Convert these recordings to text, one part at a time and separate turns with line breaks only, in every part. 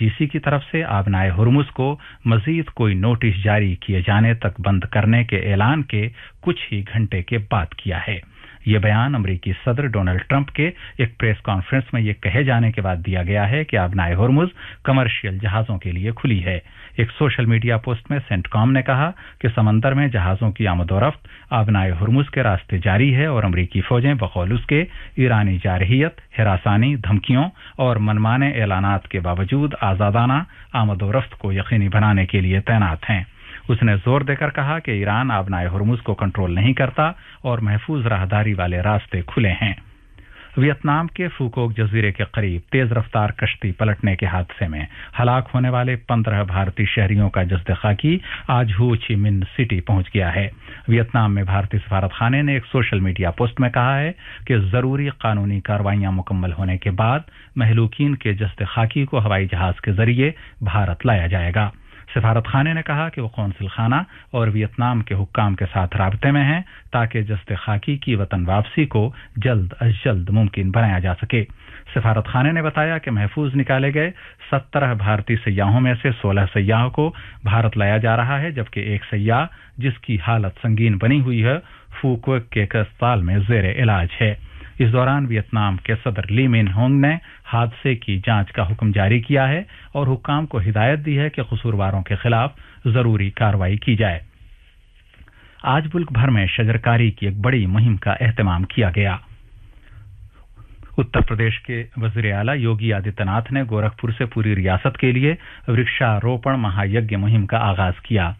IGC की तरफ से आबनाए हुर्मुज को मजीद कोई नोटिस जारी किए जाने तक बंद करने के ऐलान के कुछ ही घंटे के बाद किया है। ये बयान अमेरिकी सदर डोनाल्ड ट्रंप के एक प्रेस कॉन्फ्रेंस में ये कहे जाने के बाद दिया गया है कि आबनाए हुर्मुज कमर्शियल जहाजों के लिए खुली है। एक सोशल मीडिया पोस्ट में सेंटकॉम ने कहा कि समंदर में जहाजों की आमदोरफ्त आबनाए हुर्मुज के रास्ते जारी है और अमेरिकी फौजें बकौल उसके ईरानी जारहियत, हिरासानी, धमकियों और मनमाने ऐलानात के बावजूद आजादाना आमदोरफ्त को यकीनी बनाने के लिए तैनात हैं। उसने जोर देकर कहा कि ईरान आबनाए हुर्मुज को कंट्रोल नहीं करता और महफूज राहदारी वाले रास्ते खुले हैं। वियतनाम के फूकोक जजीरे के करीब तेज रफ्तार कश्ती पलटने के हादसे में हलाक होने वाले 15 भारतीय शहरियों का जस्द खाकी आज हो ची मिन्ह सिटी पहुंच गया है। वियतनाम में भारतीय सफारत खाने ने एक सोशल मीडिया पोस्ट में कहा है कि जरूरी कानूनी कार्रवाइयां मुकम्मल होने के बाद महलूकीन के जस्द खाकी को हवाई जहाज के जरिए भारत लाया जाएगा। सफारत खाने ने कहा कि वो कौंसिल खाना और वियतनाम के हुक्काम के साथ राब्ते में हैं ताकि जस्ते खाकी की वतन वापसी को जल्द अज जल्द मुमकिन बनाया जा सके। सफारत खाने ने बताया कि महफूज निकाले गए 17 भारतीय सयाहों में से 16 सयाहों को भारत लाया जा रहा है, जबकि एक सयाह जिसकी हालत संगीन बनी हुई है फूकोक के एक अस्पताल में जेर इलाज है। इस दौरान वियतनाम के सदर ली मिन होंग ने हादसे की जांच का हुक्म जारी किया है और हुक्काम को हिदायत दी है कि कसूरवारों के खिलाफ जरूरी कार्रवाई की जाए। आज मुल्क भर में शजरकारी की एक बड़ी मुहिम का एहतमाम किया गया। उत्तर प्रदेश के वजीर आला योगी आदित्यनाथ ने गोरखपुर से पूरी रियासत के लिए वृक्षारोपण महायज्ञ मुहिम का आगाज किया।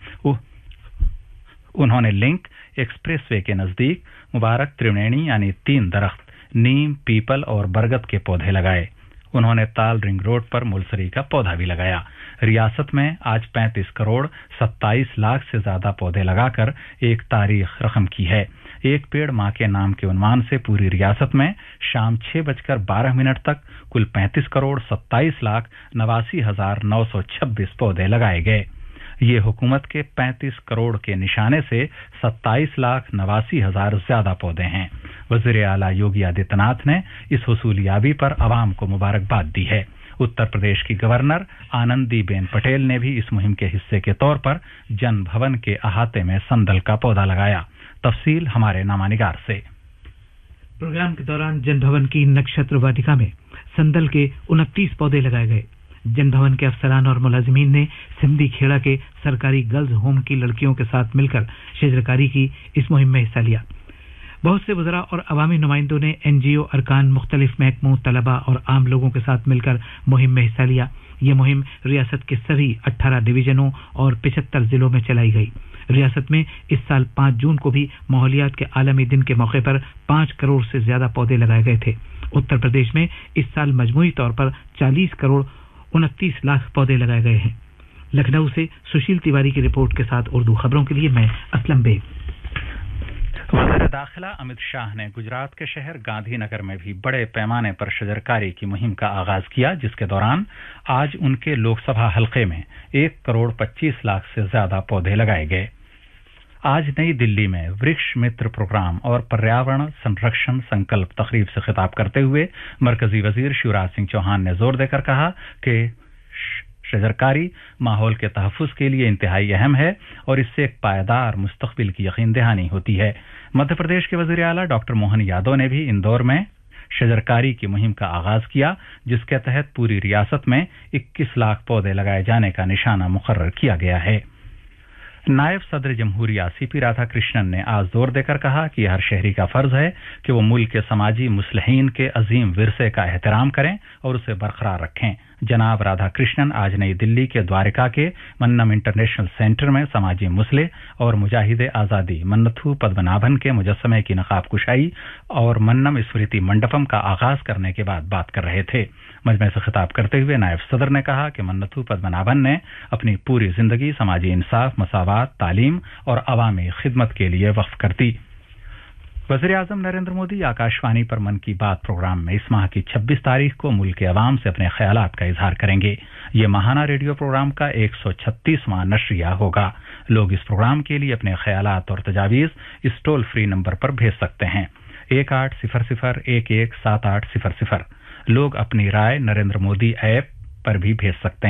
उन्होंने लिंक एक्सप्रेसवे के नजदीक मुबारक त्रिवेणी यानी 3 दरख्त नीम, पीपल और बरगद के पौधे लगाए। उन्होंने ताल रिंग रोड पर मुलसरी का पौधा भी लगाया। रियासत में आज 35 करोड़ 27 लाख से ज्यादा पौधे लगाकर एक तारीख रकम की है। एक पेड़ मां के नाम के उन्वान से पूरी रियासत में शाम 6:12 तक कुल 35 करोड़ 27 लाख 89,926 पौधे लगाए गए। ये हुकूमत के 35 करोड़ के निशाने से 27,89,000 ज्यादा पौधे हैं। वजीर आला योगी आदित्यनाथ ने इस हुसूलियाबी पर आवाम को मुबारकबाद दी है। उत्तर प्रदेश की गवर्नर आनंदीबेन पटेल ने भी इस मुहिम के हिस्से के तौर पर जन भवन के अहाते में संदल का पौधा लगाया। तफसील हमारे नामानिगार से।
प्रोग्राम के दौरान जन भवन की नक्षत्र वाटिका में संदल के 29 पौधे लगाए गए। जन भवन के अफसरान और मुलाजिमीन ने सिंधी खेड़ा के सरकारी गर्ल्स होम की लड़कियों के साथ मिलकर शजरकारी की इस मुहिम में हिस्सा लिया। बहुत से वज़रा और अवामी नुमाइंदों ने एनजीओ, अरकान, मुख्तलिफ महकमों, तलबा और आम लोगों के साथ मिलकर मुहिम में हिस्सा लिया। ये मुहिम रियासत के सभी 18 डिवीजनों और 75 जिलों में चलाई गई। रियासत में इस साल 5 जून को भी माहौलियात के आलमी दिन के मौके पर 5 करोड़ से ज्यादा पौधे लगाए गए थे। उत्तर प्रदेश में इस साल मजमूई तौर पर 40 करोड़ 29 लाख पौधे लगाए गए हैं। लखनऊ से सुशील तिवारी की रिपोर्ट के साथ उर्दू खबरों के लिए मैं असलम बेग।
वज़ीर दाखिला अमित शाह ने गुजरात के शहर गांधीनगर में भी बड़े पैमाने पर शजरकारी की मुहिम का आगाज किया, जिसके दौरान आज उनके लोकसभा हलके में 1 करोड़ 25 लाख से ज्यादा पौधे लगाए गए। आज नई दिल्ली में वृक्ष मित्र प्रोग्राम और पर्यावरण संरक्षण संकल्प तकरीब से खिताब करते हुए मरकजी वजीर शिवराज सिंह चौहान ने जोर देकर कहा कि शजरकारी माहौल के तहफ्फुज़ के लिए इंतहाई अहम है और इससे एक पायदार मुस्तकबिल की यकीन दहानी होती है। मध्य प्रदेश के वजीर आला डॉक्टर मोहन यादव ने भी इंदौर में शजरकारी की मुहिम का आगाज किया, जिसके तहत पूरी रियासत में 21 लाख पौधे लगाए जाने का निशाना मुकर्रर किया गया है। नायब सदर जमहूरिया सीपी राधाकृष्णन ने आज जोर देकर कहा कि हर शहरी का फर्ज है कि वो मुल्क के समाजी मुस्लिहीन के अजीम विरसे का एहतराम करें और उसे बरकरार रखें। जनाब राधाकृष्णन आज नई दिल्ली के द्वारिका के मन्नम इंटरनेशनल सेंटर में समाजी मुस्लिह और मुजाहिद आज़ादी मन्नथू पद्मनाभन के मुजस्समे की नकाब कुशाई और मन्नम स्मृति मंडपम का आगाज करने के बाद बात कर रहे थे। मजमे से खिताब करते हुए नायब सदर ने कहा कि मन्नथू पद्मनाभन ने अपनी पूरी जिंदगी समाजी इंसाफ, मसावात, तालीम और अवामी खिदमत के लिए वक्फ कर दी। वज़ीर आज़म नरेंद्र मोदी आकाशवाणी पर मन की बात प्रोग्राम में इस माह की 26 तारीख को मुल्क के अवाम से अपने ख्यालात का इजहार करेंगे। ये माहाना रेडियो प्रोग्राम का 136वां नशरिया होगा। लोग इस प्रोग्राम के लिए अपने ख्यालात और तजावीज़ इस टोल फ्री नंबर पर भेज सकते हैं 1800117800। लोग अपनी राय नरेंद्र मोदी ऐप पर भी भेज सकते हैं।